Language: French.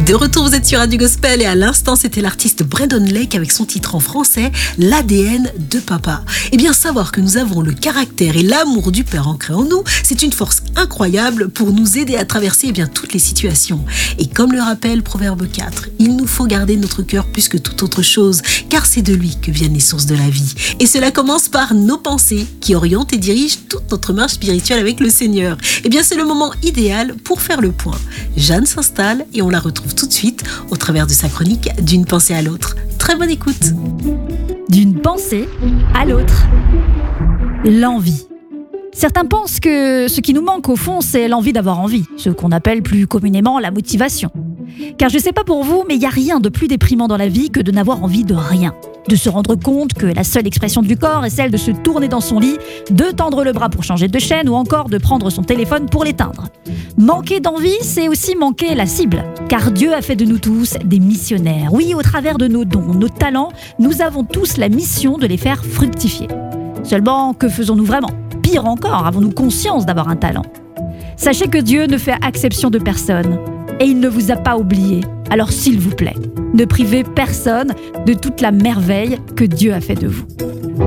De retour, vous êtes sur Radio Gospel et à l'instant, c'était l'artiste Brandon Lake avec son titre en français, l'ADN de papa. Eh bien, savoir que nous avons le caractère et l'amour du Père ancré en nous, c'est une force incroyable pour nous aider à traverser toutes les situations. Et comme le rappelle Proverbe 4, il nous faut garder notre cœur plus que toute autre chose, car c'est de lui que viennent les sources de la vie. Et cela commence par nos pensées qui orientent et dirigent toute notre marche spirituelle avec le Seigneur. Eh bien, c'est le moment idéal pour faire le point. Jeanne s'installe et on la retrouve tout de suite au travers de sa chronique D'une pensée à l'autre. Très bonne écoute. D'une pensée à l'autre. L'envie. Certains pensent que ce qui nous manque au fond, c'est l'envie d'avoir envie, ce qu'on appelle plus communément la motivation. Car je sais pas pour vous, mais il n'y a rien de plus déprimant dans la vie que de n'avoir envie de rien. De se rendre compte que la seule expression du corps est celle de se tourner dans son lit, de tendre le bras pour changer de chaîne ou encore de prendre son téléphone pour l'éteindre. Manquer d'envie, c'est aussi manquer la cible. Car Dieu a fait de nous tous des missionnaires. Oui, au travers de nos dons, nos talents, nous avons tous la mission de les faire fructifier. Seulement, que faisons-nous vraiment ? Pire encore, avons-nous conscience d'avoir un talent ? Sachez que Dieu ne fait exception de personne. Et il ne vous a pas oublié. Alors s'il vous plaît, ne privez personne de toute la merveille que Dieu a fait de vous.